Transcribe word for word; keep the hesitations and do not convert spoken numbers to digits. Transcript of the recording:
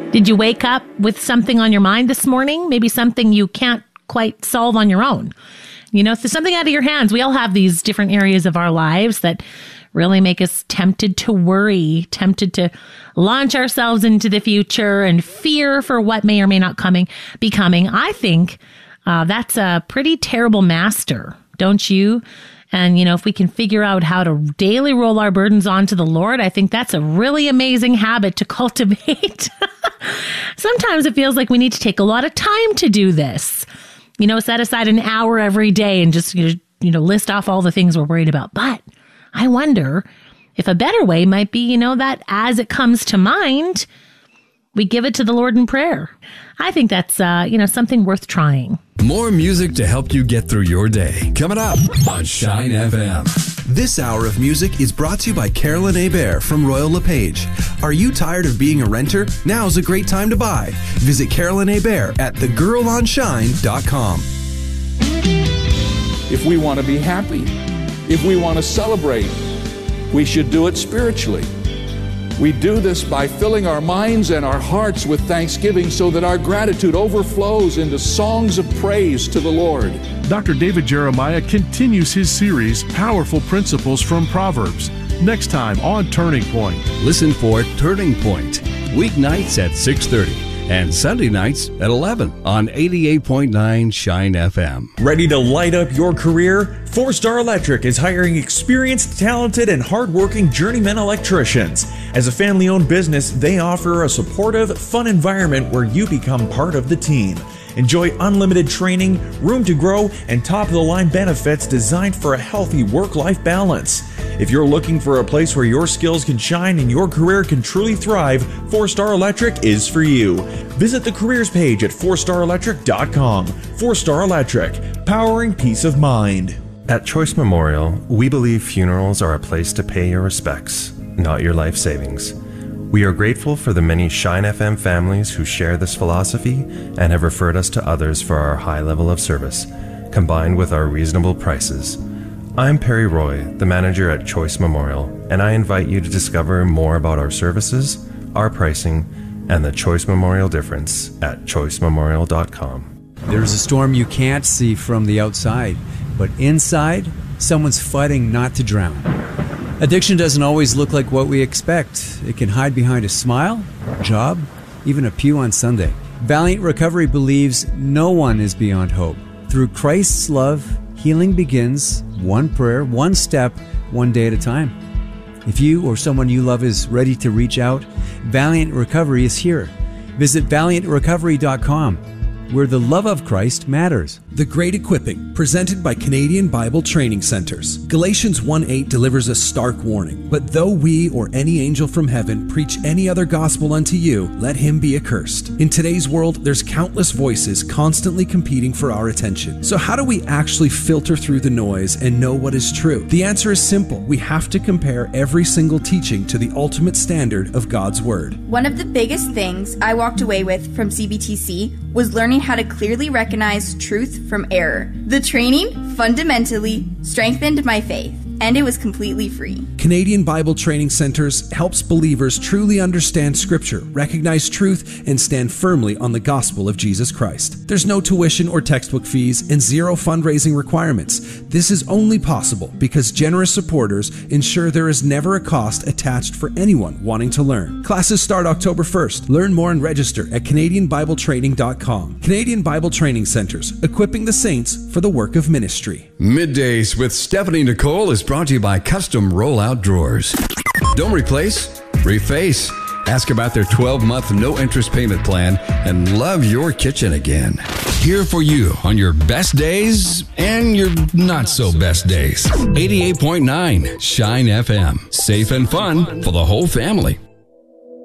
Did you wake up with something on your mind this morning? Maybe something you can't quite solve on your own. You know, if there's something out of your hands, we all have these different areas of our lives that really make us tempted to worry, tempted to launch ourselves into the future and fear for what may or may not coming be coming. I think uh, that's a pretty terrible master, don't you? And, you know, if we can figure out how to daily roll our burdens onto the Lord, I think that's a really amazing habit to cultivate. Sometimes it feels like we need to take a lot of time to do this. You know, set aside an hour every day and just, you know, you know, list off all the things we're worried about. But I wonder if a better way might be, you know, that as it comes to mind, we give it to the Lord in prayer. I think that's, uh, you know, something worth trying. More music to help you get through your day. Coming up on Shine F M. This hour of music is brought to you by Carolyn Hebert from Royal LePage. Are you tired of being a renter? Now's a great time to buy. Visit Carolyn Hebert at the girl on shine dot com. If we want to be happy, if we want to celebrate, we should do it spiritually. We do this by filling our minds and our hearts with thanksgiving so that our gratitude overflows into songs of praise to the Lord. Doctor David Jeremiah continues his series, Powerful Principles from Proverbs, next time on Turning Point. Listen for Turning Point, weeknights at six thirty and Sunday nights at eleven on eighty-eight point nine Shine F M. Ready to light up your career? Four Star Electric is hiring experienced, talented, and hardworking journeyman electricians. As a family-owned business, they offer a supportive, fun environment where you become part of the team. Enjoy unlimited training, room to grow, and top-of-the-line benefits designed for a healthy work-life balance. If you're looking for a place where your skills can shine and your career can truly thrive, Four Star Electric is for you. Visit the careers page at four star electric dot com. Four Star Electric, powering peace of mind. At Choice Memorial, we believe funerals are a place to pay your respects, not your life savings. We are grateful for the many Shine F M families who share this philosophy and have referred us to others for our high level of service, combined with our reasonable prices. I'm Perry Roy, the manager at Choice Memorial, and I invite you to discover more about our services, our pricing, and the Choice Memorial difference at choice memorial dot com. There's a storm you can't see from the outside, but inside, someone's fighting not to drown. Addiction doesn't always look like what we expect. It can hide behind a smile, a job, even a pew on Sunday. Valiant Recovery believes no one is beyond hope. Through Christ's love, healing begins one prayer, one step, one day at a time. If you or someone you love is ready to reach out, Valiant Recovery is here. Visit valiant recovery dot com, where the love of Christ matters. The Great Equipping, presented by Canadian Bible Training Centers. Galatians one eight delivers a stark warning. But though we or any angel from heaven preach any other gospel unto you, let him be accursed. In today's world, there's countless voices constantly competing for our attention. So how do we actually filter through the noise and know what is true? The answer is simple. We have to compare every single teaching to the ultimate standard of God's Word. One of the biggest things I walked away with from C B T C was learning how to clearly recognize truth from error. The training fundamentally strengthened my faith, and it was completely free. Canadian Bible Training Centers helps believers truly understand Scripture, recognize truth, and stand firmly on the gospel of Jesus Christ. There's no tuition or textbook fees and zero fundraising requirements. This is only possible because generous supporters ensure there is never a cost attached for anyone wanting to learn. Classes start October first. Learn more and register at canadian bible training dot com. Canadian Bible Training Centers, equipping the saints for the work of ministry. Middays with Stephanie Nicole is brought to you by Custom Rollout Drawers. Don't replace, reface. Ask about their twelve-month no-interest payment plan and love your kitchen again. Here for you on your best days and your not-so-best days. eighty-eight point nine Shine F M. Safe and fun for the whole family.